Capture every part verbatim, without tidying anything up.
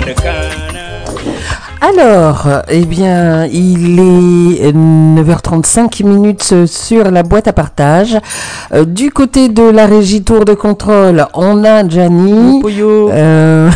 Alors, eh bien, il est neuf heures trente-cinq minutes sur la boîte à partage. Euh, du côté de la régie tour de contrôle, on a Gianni. Euh...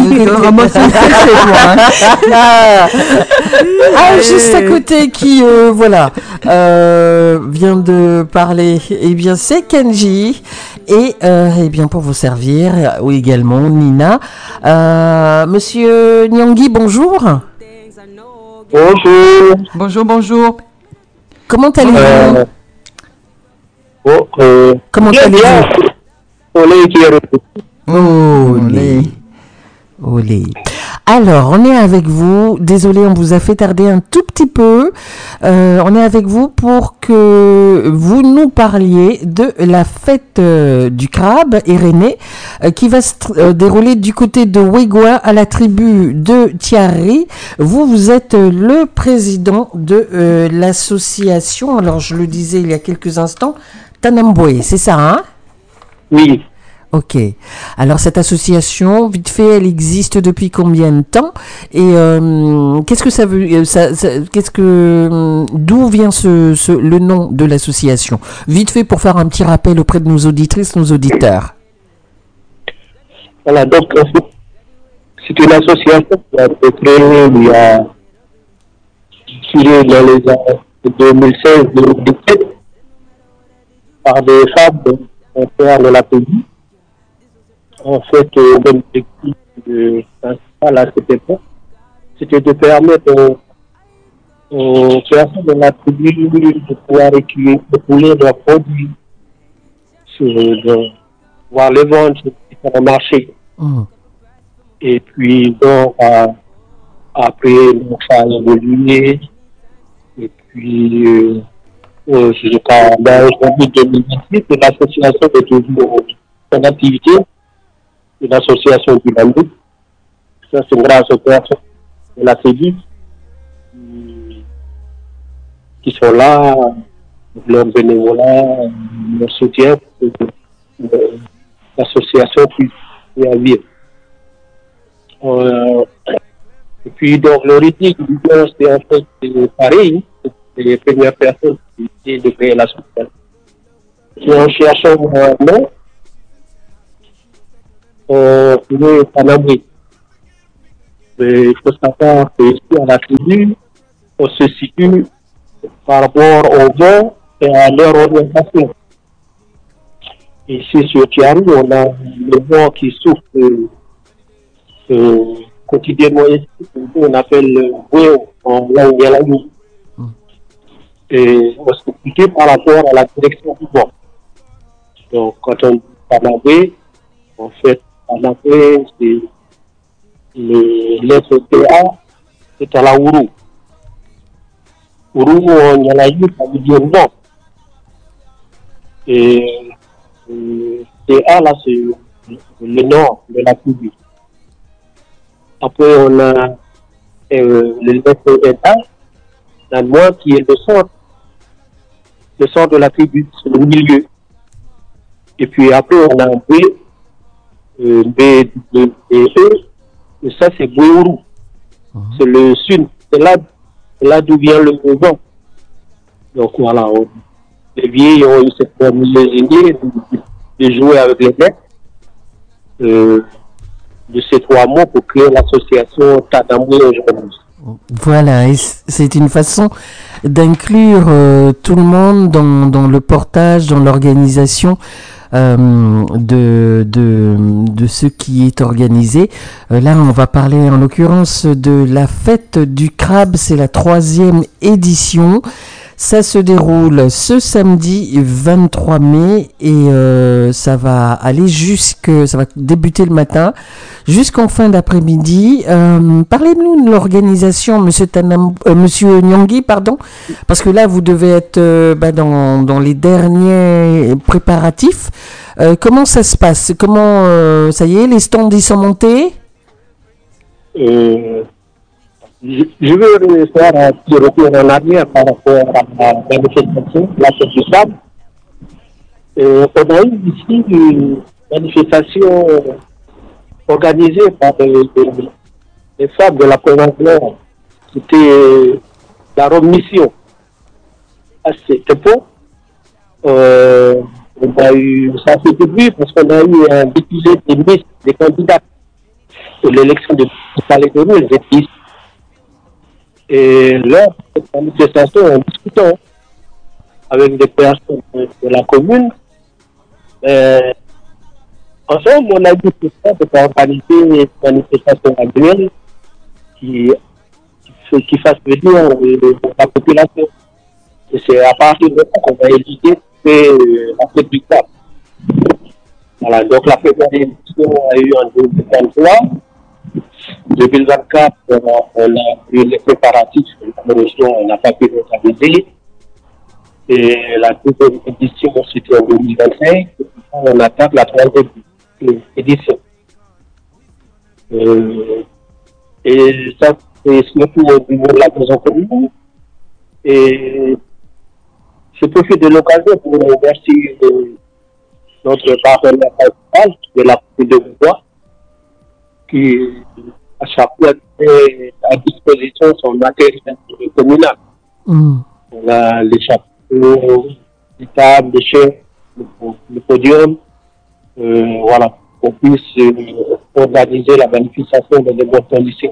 ah, ah, juste à côté qui, euh, voilà, euh, vient de parler. Eh bien, c'est Kenji. Et euh, eh bien, pour vous servir, ou également Nina. Euh, Monsieur Nyangui, bonjour. Bonjour. Bonjour, bonjour. Comment allez-vous? euh, oh, euh, Comment allez-vous? Olé qui est Olé. Olé. Alors, on est avec vous. Désolé, on vous a fait tarder un tout petit peu. Euh, on est avec vous pour que vous nous parliez de la fête euh, du crabe Irénée euh, qui va se euh, dérouler du côté de Wegwa à la tribu de Tiari. Vous, vous êtes euh, le président de euh, l'association, alors je le disais il y a quelques instants, Tanambwe, c'est ça, hein? Oui. Ok. Alors cette association, vite fait, elle existe depuis combien de temps? Et euh, qu'est-ce que ça veut, ça, ça, qu'est-ce que, d'où vient ce, ce, le nom de l'association? Vite fait pour faire un petit rappel auprès de nos auditrices, nos auditeurs. Voilà, donc c'est une association qui a été créée il y a tiré dans les années deux mille seize deux mille dix-sept par des femmes de la pays. En fait, euh, l'objectif de principal à cette époque, c'était de permettre aux, aux personnes de la tribu de pouvoir écouler leurs produits, de pouvoir les vendre sur différents marchés. Mmh. Et puis, donc, euh, après, donc, ça a évolué. Et puis, euh, euh, jusqu'à janvier deux mille dix-huit, l'association est toujours en activité. Une association du Bandou. Ça, c'est grâce aux personnes de la C D I qui sont là, leur bénévolat, leur soutien pour que l'association puisse y vivre. Euh, et puis, donc, l'origine du bien, c'est en fait pareil. C'est les premières personnes qui essaient de créer l'association. Et en cherchant un nom, Euh, pour Tanambwe. Mais il faut savoir que ici à la tribu, on se situe par rapport au vent et à leur orientation. Ici sur Tiari, on a le vent qui souffle euh, euh, quotidiennement ici, on appelle le Wéo en langue yalaou. Et on se situe par rapport à la direction du vent. Donc quand on dit Tanambwe, en fait, Tanambwe, c'est le lettre T A, c'est à la Ourou. Ourou en yalaou, ça veut dire non. Et euh, T A, là, c'est le, le nord de la tribu. Après, on a euh, le lettre N A, la moi qui est le centre, le centre de la tribu, c'est le milieu. Et puis après, on a un B, euh, B, B, B, E, et ça, c'est Bouourou. Uh-huh. C'est le sud. C'est là, là d'où vient le vent. Donc voilà, on, les vieilles ont eu cette idée de, de jouer avec les lettres euh, de ces trois mots pour créer l'association Tanambwe aujourd'hui. Voilà, et c'est une façon d'inclure euh, tout le monde dans, dans le portage, dans l'organisation euh, de, de, de ce qui est organisé. Euh, là, on va parler en l'occurrence de la fête du crabe, c'est la troisième édition. Ça se déroule ce samedi vingt-trois mai et euh, ça va aller jusque, ça va débuter le matin jusqu'en fin d'après-midi. Euh, parlez-nous de l'organisation, Monsieur Tanam, euh, Monsieur Nyangui, pardon, parce que là vous devez être euh, bah, dans dans les derniers préparatifs. Euh, comment ça se passe? Comment euh, ça y est, les stands ils sont montés? Euh... Je, je veux faire un petit retour en arrière par rapport à la manifestation, la fête du sable. Euh, on a eu ici une manifestation organisée par des, des, les femmes de la province nord, c'était la remission à ces dépôts. Euh, on a eu, ça a fait du bruit parce qu'on a eu un député des ministres, des candidats pour l'élection de Calédonie, les épices. Et lors de cette manifestation, en discutant avec des personnes de, de la commune, euh, ensemble, on a dit que ça, de organiser une manifestation annuelle qui, qui, qui fasse venir euh, la population. Et c'est à partir de ça qu'on va éviter euh, la fête du cap. Voilà, donc la première édition a eu en deux mille vingt-trois. deux mille vingt-quatre, on a, on a eu les préparatifs, malheureusement, on n'a pas pu réaliser. Et la deuxième édition, c'était en deux mille vingt-cinq. On attaque la troisième édition. Euh, et ça, c'est surtout au niveau de la maison commune. Et je profite de l'occasion pour remercier euh, notre partenaire principal de la commune de Boubois, qui à chaque fois met à disposition son matériel communal. Mm. On a les chapeaux, les tables, les chaises, le, le podium, euh, voilà, qu'on puisse euh, organiser la manifestation dans de bonnes conditions.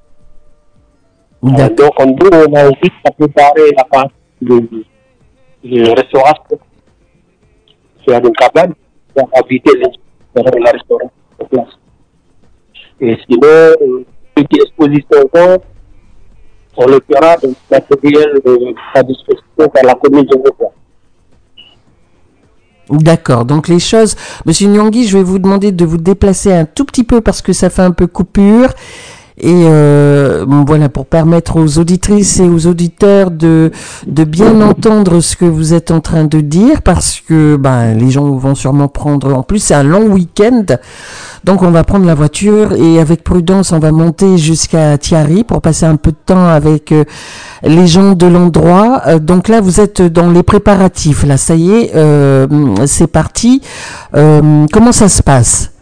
Euh, donc, en gros, on a aussi préparé la partie de, de restauration, faire une cabane pour inviter les gens dans la restauration sur place. Et sinon, euh, petite exposition, on le fera de matériel euh, à disposition par la commune de Boubois. D'accord, donc les choses, Monsieur Nyongui, je vais vous demander de vous déplacer un tout petit peu parce que ça fait un peu coupure. Et euh, voilà, pour permettre aux auditrices et aux auditeurs de de bien entendre ce que vous êtes en train de dire, parce que ben les gens vont sûrement prendre. En plus, c'est un long week-end, donc on va prendre la voiture et avec prudence, on va monter jusqu'à Thiari pour passer un peu de temps avec euh, les gens de l'endroit. Euh, donc là, vous êtes dans les préparatifs. Là, ça y est, euh, c'est parti. Euh, comment ça se passe?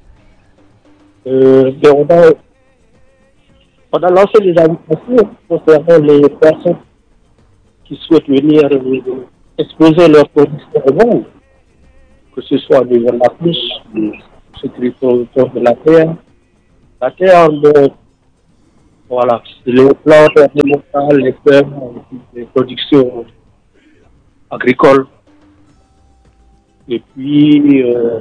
Euh, on a On a lancé des invitations concernant les personnes qui souhaitent venir exposer leurs produits au monde, que ce soit au niveau de la friche, ceux qui sont autour de la terre. La terre, donc, voilà, les plantes alimentales, les fermes, les productions agricoles. Et puis, euh,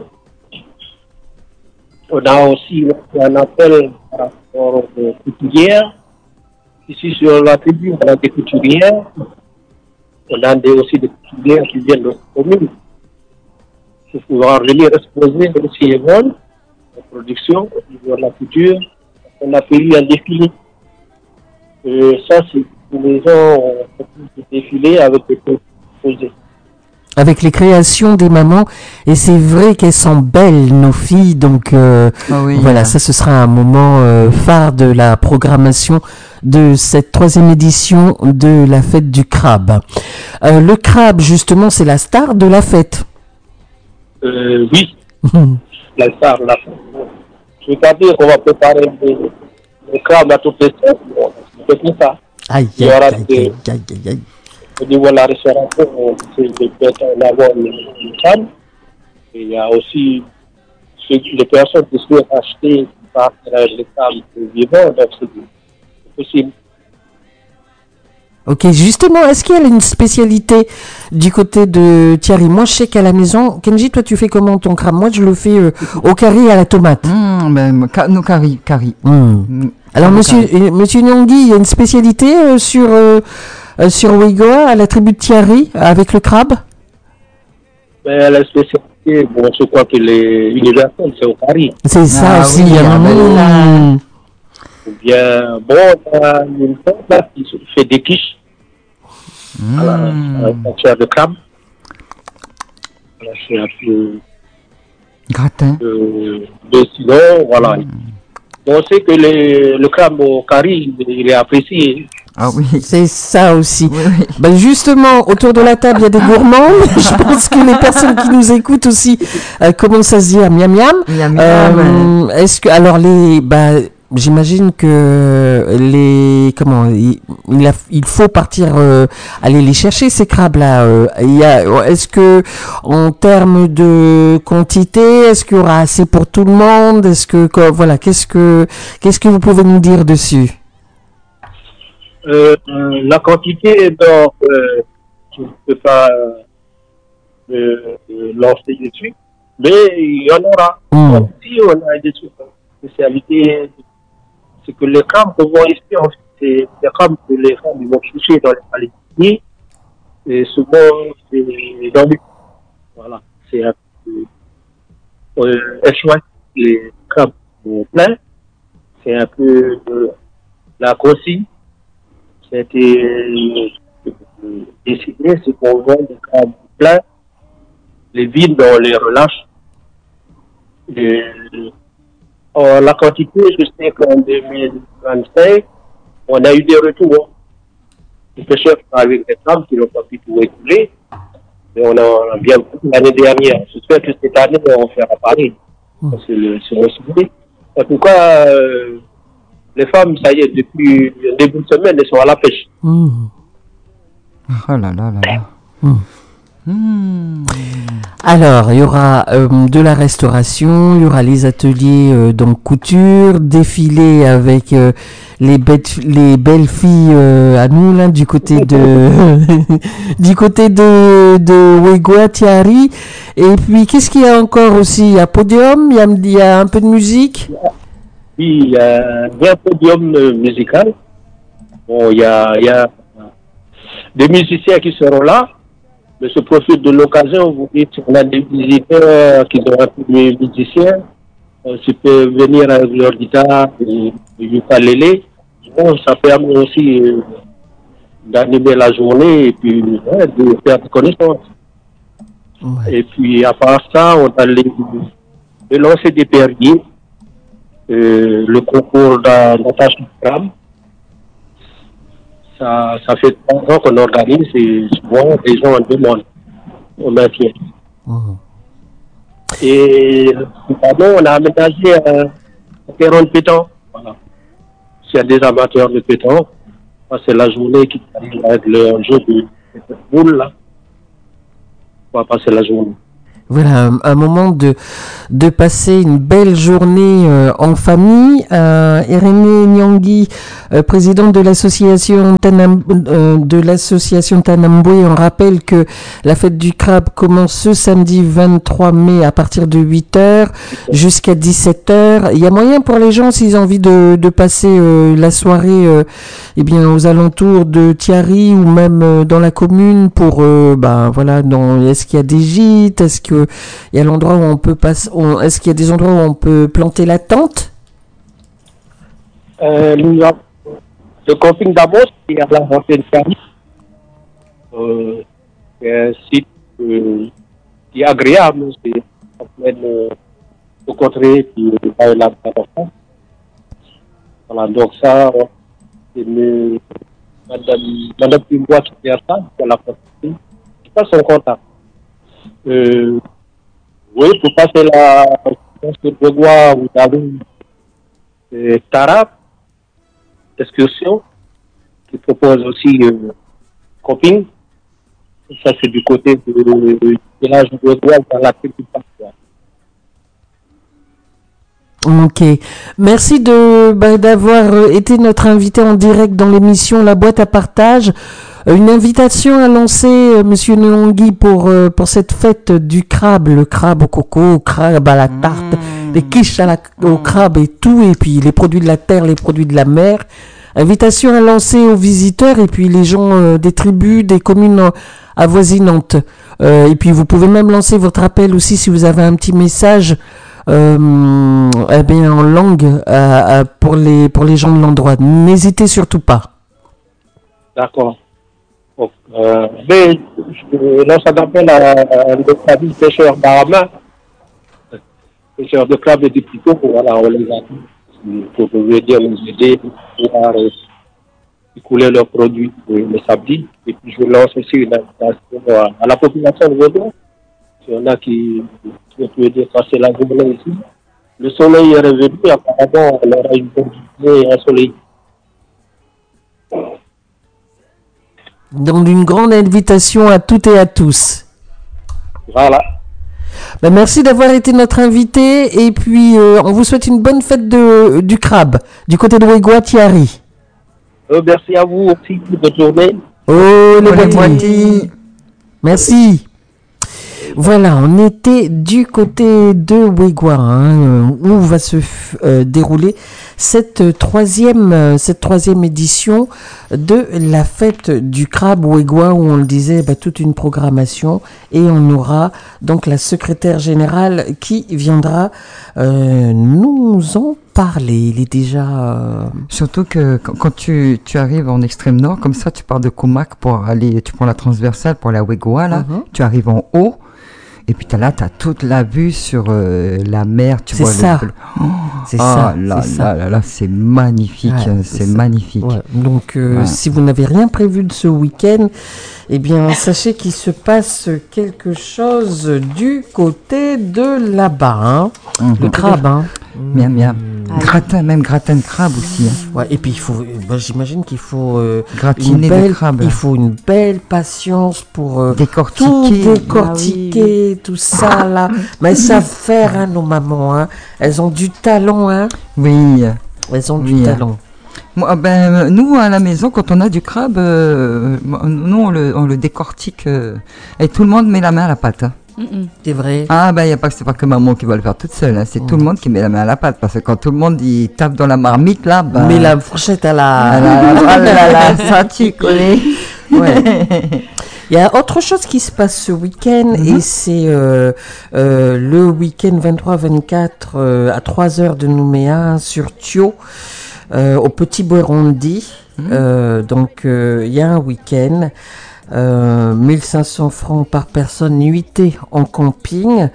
on a aussi un appel par rapport aux couturières. Ici, sur la tribu, on a des couturières. On a des, aussi des couturières qui viennent de la commune pour pouvoir venir exposer aussi les vols, la production, au niveau de la couture. On a fait un défilé. Et ça, c'est pour les gens qui défiler avec des exposés. Avec les créations des mamans, et c'est vrai qu'elles sont belles, nos filles, donc euh, oh oui, voilà, hein. Ça ce sera un moment euh, phare de la programmation de cette troisième édition de la fête du crabe. Euh, le crabe, justement, c'est la star de la fête. Euh, oui, la star de la fête. Je veux pas dire qu'on va préparer le crabe à toutes les fêtes, bon, c'est comme ça. Aïe, Il y aura aïe, des... aïe, aïe, aïe, aïe. Au niveau de la restauration, c'est de mettre en avant les femmes. Il y a aussi ceux, les personnes qui souhaitent acheter qui partent avec les femmes vivants, donc c'est possible. Ok, justement, est-ce qu'il y a une spécialité du côté de Thiari? Moi, je sais qu'à la maison, Kenji, toi, tu fais comment ton crabe? Moi, je le fais euh, au curry à la tomate. Mmh, ben, nos curry, curry. Mmh. Mmh. Alors, monsieur, euh, monsieur Nyongui, il y a une spécialité euh, sur... Euh, Euh, sur Ouigoa, à la tribu de Thiari, avec le crabe? Mais la spécialité, bon, je crois qu'elle est universelle, c'est au curry. C'est ça ah, aussi. Oui, hein. Mmh. Ou bien, bon, on a une femme là qui fait des quiches. Mmh. Voilà, un chair de crabe. Voilà, c'est un peu... Gratin. Euh, de sinon, voilà. Mmh. On sait que les, le crabe au curry, il est apprécié. Ah oui. C'est ça aussi. Oui, oui. Ben justement, autour de la table, il y a des gourmands. Je pense que les personnes qui nous écoutent aussi euh, commencent à se dire miam miam. Miam, miam, Euh, ouais. Est-ce que alors les bah j'imagine que les comment il, il, a- il faut partir euh, aller les chercher ces crabes là. Il y a, est-ce que en termes de quantité, est-ce qu'il y aura assez pour tout le monde? Est-ce que quoi, voilà, qu'est-ce que qu'est-ce que vous pouvez nous dire dessus? Euh, euh, la quantité, donc, euh, je ne peux pas euh, euh, lancer dessus, mais il y en aura. Hmm. Donc, si on a des spécialités, c'est que les crabes qu'on voit ici, en fait, c'est des crabes que les femmes ils vont chercher dans les palais. Et souvent, c'est dans les... Voilà, c'est un peu... Euh, elles choisissent les crabes euh, pleins, c'est un peu euh, la consigne. C'était euh, décidé, c'est qu'on vend des crabes pleins, les vides, on les relâche. Et, en la quantité, je sais qu'en deux mille vingt-cinq, on a eu des retours. Les pêcheurs qui travaillent avec des crabes qui n'ont pas pu tout écouler. Mais on a bien beaucoup l'année dernière. J'espère que cette année, on va faire pareil. C'est le, c'est le sujet. En tout cas, euh, les femmes, ça y est, depuis le début de semaine, elles sont à la pêche. Hmm. Oh là là là là. Hmm. Hmm. Alors, il y aura euh, de la restauration, il y aura les ateliers euh, donc couture, défilé avec euh, les bêtes, les belles filles euh, à nous là du côté de du côté de de Wegua Tiari. Et puis qu'est-ce qu'il y a encore aussi? Il y a podium, il y a, il y a un peu de musique. Puis, il y a un podium euh, musical. Bon, il y a, il y a des musiciens qui seront là. Mais je profite de l'occasion, vous dites, on a des visiteurs qui sont un peu des musiciens. Euh, tu peux venir avec leur guitare et du ukulélé. Bon, ça permet aussi euh, d'animer la journée et puis ouais, de faire des connaissances. Ouais. Et puis, à part ça, on a les, de lancer des perriers, euh, le concours de natation de crabes. Ça, ça fait trois ans qu'on organise et souvent les gens en demandent. On maintient. Mhm. Et notamment, on a aménagé un un terrain de pétanque. Voilà. S'il y a des amateurs de pétanque, ça, c'est la journée qui arrive avec le jeu de boule là. On va passer la journée. Voilà, un, un moment de, de passer une belle journée euh, en famille. Euh, Irénée Nyangui, euh, présidente de l'association Tanam, euh, de l'association Tanambwe, on rappelle que la fête du crabe commence ce samedi vingt-trois mai à partir de huit heures jusqu'à dix-sept heures. Il y a moyen pour les gens, s'ils ont envie de, de passer euh, la soirée euh, eh bien, aux alentours de Thiari ou même euh, dans la commune pour, euh, ben voilà, dans, est-ce qu'il y a des gîtes, est-ce que il y a l'endroit où on peut passer, on- est-ce qu'il y a des endroits où on peut planter la tente? Euh, nous avons le camping d'Amos qui est à la rentrée de Paris. Euh, c'est un site euh, qui est agréable. C'est en pleine euh, de contrée qui est là, là, là. Voilà, donc ça, c'est le, Madame, Madame Dubois qui fait ça, qui a la possibilité. Je passe son contact. Euh, oui, pour passer la, sur le bois, vous avez euh, Tarap, excursion, qui propose aussi euh, camping. Ça, c'est du côté de, de, du village de Bois, dans la petite partie. Ok. Merci de bah, d'avoir euh, été notre invité en direct dans l'émission La Boîte à Partage. Euh, Une invitation à lancer, euh, Monsieur Nyangui, pour euh, pour cette fête du crabe, le crabe au coco, au crabe à la tarte, Mmh. les quiches à la, au Mmh. crabe et tout, et puis les produits de la terre, les produits de la mer. Invitation à lancer aux visiteurs et puis les gens euh, des tribus, des communes euh, avoisinantes. Euh, et puis vous pouvez même lancer votre appel aussi si vous avez un petit message euh, eh bien, en langue euh, euh, pour les pour les gens de l'endroit. N'hésitez surtout pas. D'accord. Donc, euh, mais je lance un appel à, à notre ami pêcheur Barama, pêcheur de crabe et de picots, voilà, on les a tous pour venir nous aider à euh, écouler leurs produits euh, le samedi. Et puis je lance aussi une invitation à, à la population de Vaudon. Il y en a qui, qui peuvent aider passer la journée ici. le soleil est revenu, apparemment, on aura une bonne journée ensoleillée. Donc une grande invitation à toutes et à tous. Voilà. Ben, merci d'avoir été notre invité et puis euh, on vous souhaite une bonne fête de, du crabe du côté de Wegua Thierry. Euh, merci à vous aussi, bonne journée. Oh les Bonne boîtiers. Merci. Voilà, on était du côté de Wegua, hein, où va se euh, dérouler cette troisième, euh, cette troisième édition de la fête du crabe Wegua, où on le disait, bah, toute une programmation, et on aura donc la secrétaire générale qui viendra euh, nous en parler. Il est déjà... Euh... Surtout que quand, quand tu, tu arrives en extrême nord, comme ça, tu pars de Kumak pour aller, tu prends la transversale pour aller à Wegua, là, Mhm. tu arrives en haut, et puis t'as là, tu as toute la vue sur euh, la mer, tu C'est vois. ça. Le... Oh, C'est ah ça, là, c'est là, ça. là, là, c'est magnifique, Ouais, c'est c'est ça. magnifique. Ouais. Donc, euh, Ouais. si vous n'avez rien prévu de ce week-end, eh bien, sachez qu'il se passe quelque chose du côté de là-bas. Hein. Mhm. Le crabe, hein. Bien, bien. Ah, Gratin, même gratin de crabe aussi. Hein. Ouais, et puis, il faut, bah, j'imagine qu'il faut euh, une Gratiner belle, de crabe. il faut une belle patience pour euh, tout Décortiquer. décortiquer, tout ça là. Mais elles savent faire, hein, nos mamans. Hein. Elles ont du talent, hein. Oui. Elles ont Oui, du hein. talent. Moi, ben, nous, à la maison, quand on a du crabe, euh, nous, on le, on le décortique euh, et tout le monde met la main à la pâte. Hein. Mm-mm. C'est vrai. Ah, ben, y a pas, c'est pas que maman qui va le faire toute seule, hein, c'est Mm. tout le monde qui met la main à la pâte. Parce que quand tout le monde il tape dans la marmite, là, ben. Mais la fourchette à la... Ah là là là là, ça, tu connais. Ouais. Il y a autre chose qui se passe ce week-end Mhm. et c'est euh, euh, le week-end vingt-trois vingt-quatre euh, à trois heures de Nouméa sur Thio euh, au Petit Burundi. Mhm. Euh, donc euh, il y a un week-end, euh, mille cinq cents francs par personne, nuitée en camping.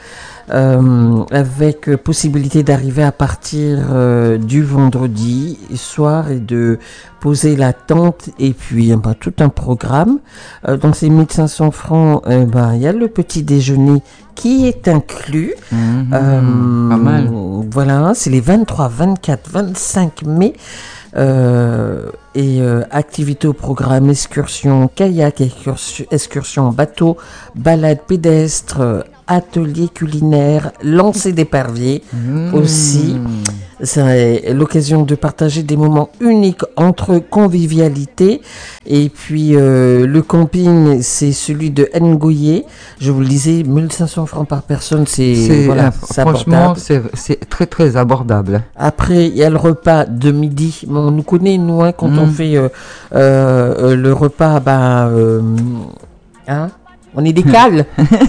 Euh, avec euh, possibilité d'arriver à partir euh, du vendredi soir et de poser la tente et puis eh ben, tout un programme. Euh, donc ces mille cinq cents francs, eh ben, il y a le petit déjeuner qui est inclus. Mhm. Euh, Pas mal. Voilà, c'est les vingt-trois, vingt-quatre, vingt-cinq mai. Euh, et euh, activités au programme, excursion, kayak, excursion, excursion bateau, balade pédestre, euh, atelier culinaire, lancer d'épervier Mmh. aussi. C'est l'occasion de partager des moments uniques entre convivialité. Et puis euh, le camping, c'est celui de Ngoye. Je vous le disais, mille cinq cents francs par personne, c'est C'est, voilà, euh, c'est franchement, abordable. c'est, c'est très très abordable. Après, il y a le repas de midi. Mais on nous connaît, nous, hein, quand Mm. on fait euh, euh, euh, le repas, bah, euh, hein, on est des cales.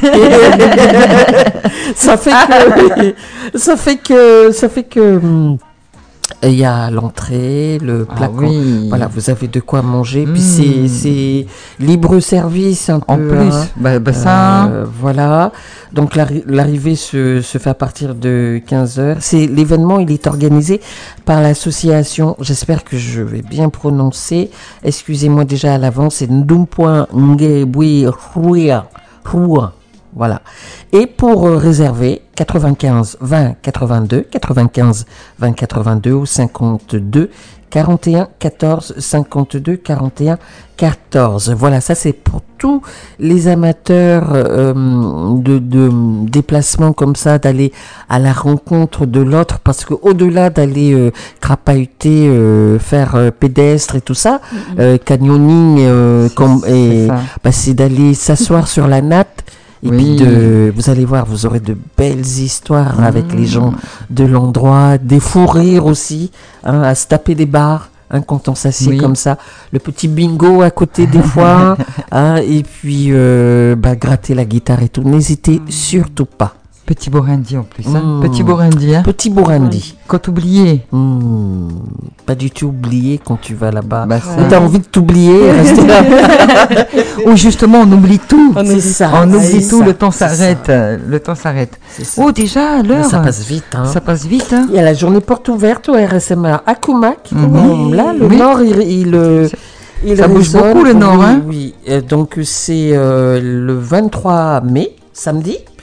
ça fait que, ça fait que, ça fait que, hum, il y a l'entrée, le Ah plat. oui. Voilà, vous avez de quoi manger. Puis Mm. c'est, c'est libre service un En peu. plus, hein. bah, bah, ça. Euh, voilà. Donc l'arri- l'arrivée se, se fait à partir de quinze heures. C'est l'événement, il est organisé par l'association. J'espère que je vais bien prononcer. Excusez-moi déjà à l'avance. C'est Ndumpoin Ngebui Rua. Rua. Voilà. Et pour euh, réserver, quatre-vingt-quinze vingt quatre-vingt-deux, quatre-vingt-quinze vingt quatre-vingt-deux ou cinquante-deux quarante et un quatorze cinquante-deux quarante et un quatorze. Voilà, ça c'est pour tous les amateurs euh, de, de déplacements comme ça, d'aller à la rencontre de l'autre, parce que au-delà d'aller euh, crapahuter, euh, faire euh, pédestre et tout ça, euh, canyoning, euh, C'est- comme, c'est et ça. bah, c'est d'aller s'asseoir sur la natte. Et Oui. puis de, vous allez voir, vous aurez de belles histoires avec les gens de l'endroit, des fous rires aussi, hein, à se taper des barres, hein, quand on s'assied Oui. comme ça, le petit bingo à côté des fois, hein, et puis euh, bah, gratter la guitare et tout. N'hésitez surtout pas. Petit Burundi en plus. Hein. Mm. Petit Burundi. Hein. Petit Burundi. Quand oublié. Hmm, pas du tout oublié quand tu vas là-bas. Bah, Ou t'as envie de t'oublier, rester là. Ou justement, on oublie tout. On C'est oublie ça. On c'est oublie tout, ça, le temps c'est s'arrête. ça, euh, Le temps s'arrête. c'est ça. Oh, déjà, Mais l'heure. ça passe vite, hein. Ça passe vite. Hein. Il y a la journée porte ouverte au R S M A à Kumak. Mhm. Hum, Là, le Oui. Nord, il, il, euh, il Ça bouge résonne. beaucoup, le Nord, Oui, hein. Oui, Euh, donc c'est euh, le vingt-trois mai, samedi,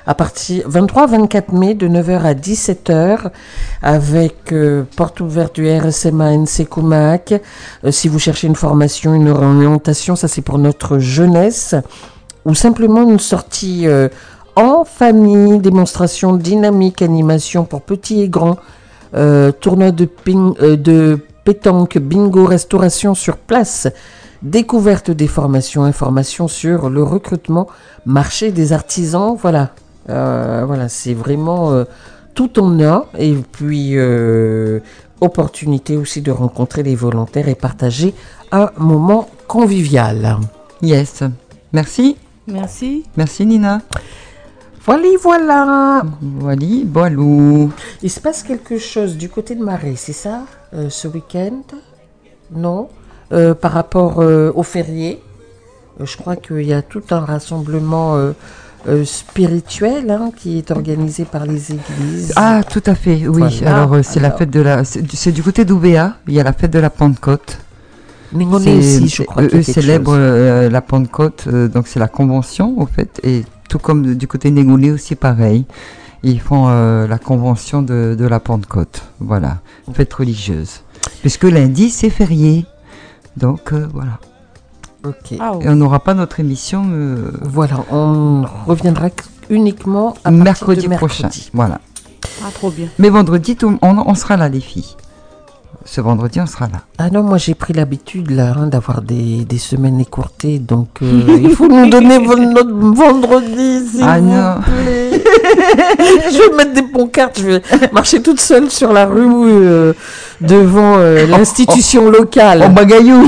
à partir vingt-trois à vingt-quatre mai de neuf heures à dix-sept heures avec euh, porte ouverte du R S M A N C Comac. Euh, si vous cherchez une formation, une orientation, ça c'est pour notre jeunesse, ou simplement une sortie euh, en famille, démonstration dynamique, animation pour petits et grands, euh, tournoi de, ping, euh, de pétanque, bingo, restauration sur place, découverte des formations, informations sur le recrutement, marché des artisans, voilà. Euh, voilà, c'est vraiment euh, tout en un, et puis euh, opportunité aussi de rencontrer les volontaires et partager un moment convivial. Yes, merci. Merci. Merci Nina. Voilà, voilà. Voilà, voilou. Il se passe quelque chose du côté de Marais, c'est ça, euh, ce week-end? Non, euh, par rapport euh, au férié, euh, je crois qu'il y a tout un rassemblement euh, euh, spirituel hein, qui est organisé par les églises. Ah, tout à fait, oui. Voilà. Alors, euh, c'est Alors. la fête de la. C'est du, c'est du côté d'Oubéa. Il y a la fête de la Pentecôte. Ningoné C'est- aussi, je crois eux, qu'il y a eux quelque célèbrent chose. euh, la Pentecôte, euh, donc c'est la convention, au fait. Et tout comme du côté Négoné aussi, pareil. Ils font euh, la convention de, de la Pentecôte. Voilà, fête religieuse. Puisque lundi, c'est férié. Donc, euh, voilà. Ok. Ah, Et on n'aura pas notre émission euh, Voilà, on reviendra uniquement à partir mercredi, de mercredi prochain. Voilà. ah, trop bien. Mais vendredi, tout- on, on sera là, les filles. Ce vendredi, on sera là. Ah non, moi j'ai pris l'habitude là hein, d'avoir des, des semaines écourtées, donc euh, il faut nous donner vo- notre vendredi, s'il Ah vous non. plaît. Je vais mettre des pancartes, je vais marcher toute seule sur la rue euh, devant euh, l'institution locale. En bagaillou.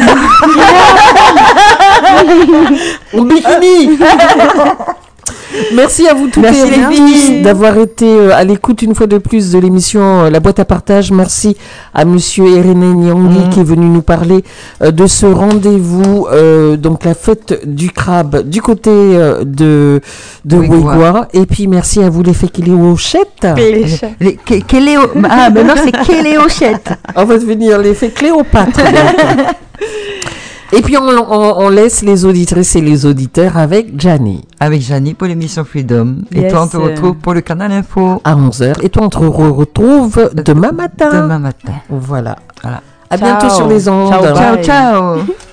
En bikini. Merci à vous toutes Merci et les à tous filles. d'avoir été euh, à l'écoute une fois de plus de l'émission euh, La Boîte à Partage. Merci à Monsieur Irénée Nyangui Mm. qui est venu nous parler euh, de ce rendez-vous, euh, donc la fête du crabe du côté euh, de de Ouégoua. Ouégoua. Et puis merci à vous les Fékéléochettes. Les- que- Kéléo. Ah, mais non, c'est Kéléochette. On va devenir les fées Cléopâtre. bientôt. Et puis on, on- on laisse les auditrices et les auditeurs avec Gianni Avec Janie pour l'émission Freedom. Et Yes. toi, on te retrouve pour le canal Info à onze heures. Et toi, on te re- retrouve demain matin. demain matin. Voilà. Voilà. À Ciao. bientôt sur les ondes. Ciao, Ciao, bye. ciao.